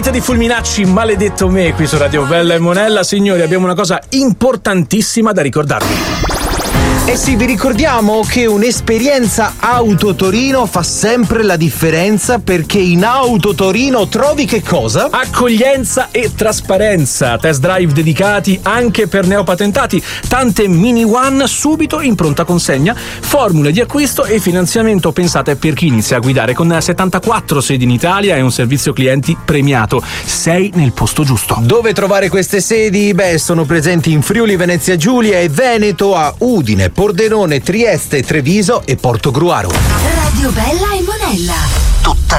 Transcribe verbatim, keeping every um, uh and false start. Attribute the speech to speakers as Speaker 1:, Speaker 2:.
Speaker 1: Hit di Fulminacci, Maledetto me, qui su Radio Bella e Monella. Signori, abbiamo una cosa importantissima da ricordarvi.
Speaker 2: Eh sì, vi ricordiamo che un'esperienza Auto Torino fa sempre la differenza, perché in Auto Torino trovi che cosa?
Speaker 1: Accoglienza e trasparenza, test drive dedicati anche per neopatentati, tante mini one subito in pronta consegna, formule di acquisto e finanziamento pensate per chi inizia a guidare, con settantaquattro sedi in Italia e un servizio clienti premiato. Sei nel posto giusto.
Speaker 2: Dove trovare queste sedi? Beh, sono presenti in Friuli, Venezia Giulia e Veneto, a Udine, Pordenone, Trieste, Treviso e Portogruaro.
Speaker 3: Radio Bella e Monella.
Speaker 2: Tutta